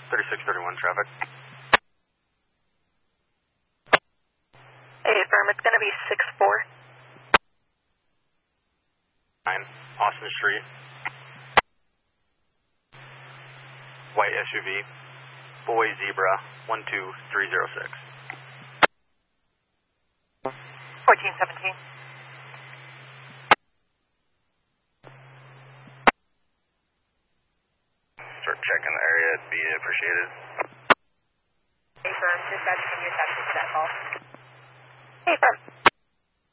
3631 traffic. Hey, firm, it's going to be 6-4. 9, Austin Street. White SUV, boy zebra, 12306. 1417. Start checking the area, it'd be appreciated. Hey, firm, dispatch, can you attach me to that call? Hey, firm.